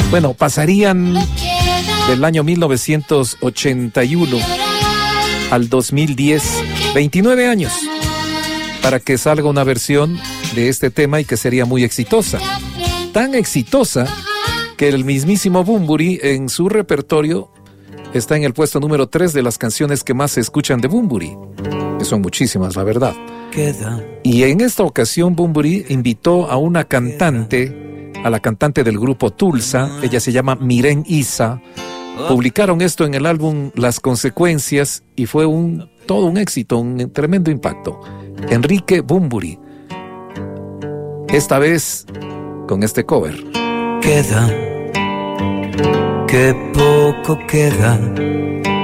Bueno, pasarían del año 1981 al 2010, 29 años, para que salga una versión de este tema y que sería muy exitosa. Tan exitosa que el mismísimo Bunbury en su repertorio está en el puesto número 3 de las canciones que más se escuchan de Bunbury, que son muchísimas, la verdad. Y en esta ocasión Bunbury invitó a una cantante, a la cantante del grupo Tulsa, ella se llama Miren Isa. Publicaron esto en el álbum Las Consecuencias y fue todo un éxito, un tremendo impacto. Enrique Bunbury, esta vez con este cover. Queda, que poco queda,